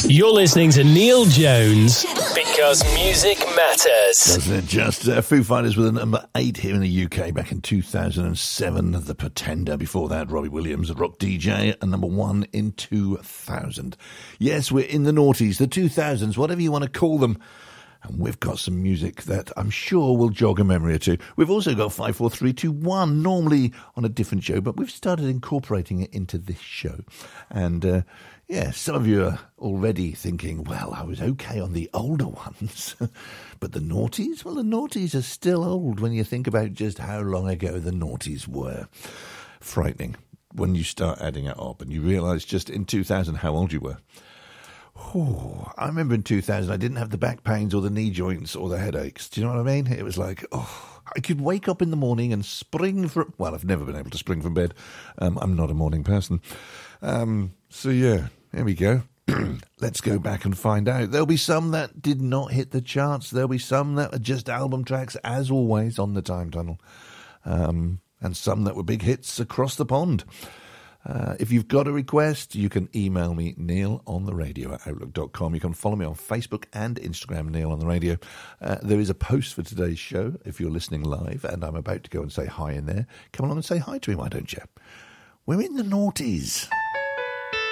You're listening to Neil Jones because music matters. Doesn't it just? Foo Fighters with a number 8 here in the UK back in 2007. The Pretender. Before that, Robbie Williams, Rock DJ, and number 1 in 2000. Yes, we're in the noughties, the 2000s, whatever you want to call them. And we've got some music that I'm sure will jog a memory or two. We've also got 54321, normally on a different show, but we've started incorporating it into this show. And yeah, some of you are already thinking, well, I was okay on the older ones. But the noughties? Well, the noughties are still old when you think about just how long ago the noughties were. Frightening when you start adding it up and you realise just in 2000 how old you were. Oh, I remember in 2000 I didn't have the back pains or the knee joints or the headaches. Do you know what I mean? It was like, I could wake up in the morning and spring from... Well, I've never been able to spring from bed. I'm not a morning person. So yeah, here we go. Let's go back and find out. There'll be some that did not hit the charts. There'll be some that are just album tracks, as always, on the Time Tunnel. And some that were big hits across the pond. If you've got a request, you can email me, neilontheradio@outlook.com. You can follow me on Facebook and Instagram, Neil on the Radio. There is a post for today's show if you're listening live, and I'm about to go and say hi in there. Come along and say hi to me, why don't you? We're in the noughties.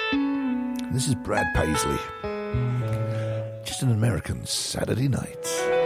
This is Brad Paisley. Just an American Saturday night.